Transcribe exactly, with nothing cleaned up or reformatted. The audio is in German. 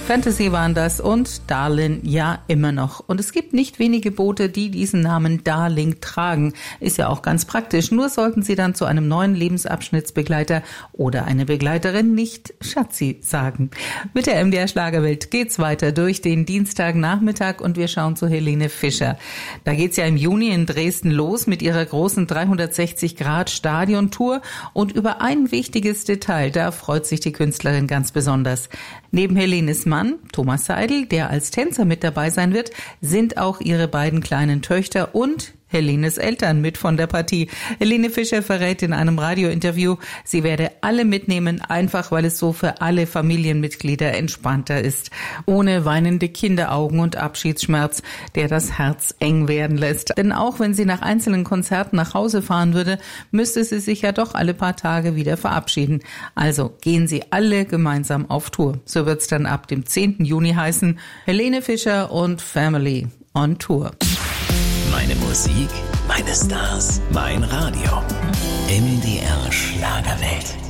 Fantasy waren das und Darling ja immer noch. Und es gibt nicht wenige Boote, die diesen Namen Darling tragen. Ist ja auch ganz praktisch. Nur sollten Sie dann zu einem neuen Lebensabschnittsbegleiter oder eine Begleiterin nicht Schatzi sagen. Mit der M D R Schlagerwelt geht's weiter durch den Dienstagnachmittag und wir schauen zu Helene Fischer. Da geht's ja im Juni in Dresden los mit ihrer großen dreihundertsechzig Grad Stadiontour und über ein wichtiges Detail, da freut sich die Künstlerin ganz besonders. Neben Helenes Mann, Thomas Seidel, der als Tänzer mit dabei sein wird, sind auch ihre beiden kleinen Töchter und Helenes Eltern mit von der Partie. Helene Fischer verrät in einem Radiointerview, sie werde alle mitnehmen, einfach weil es so für alle Familienmitglieder entspannter ist. Ohne weinende Kinderaugen und Abschiedsschmerz, der das Herz eng werden lässt. Denn auch wenn sie nach einzelnen Konzerten nach Hause fahren würde, müsste sie sich ja doch alle paar Tage wieder verabschieden. Also gehen sie alle gemeinsam auf Tour. So wird's dann ab dem zehnten Juni heißen. Helene Fischer und Family on Tour. Meine Musik, meine Stars, mein Radio. M D R Schlagerwelt.